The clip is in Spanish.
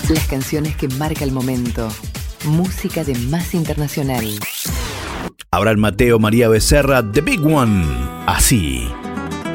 Las canciones que marca el momento. Música de Más Internacional. Abraham Mateo, María Becerra, The Big One. Así.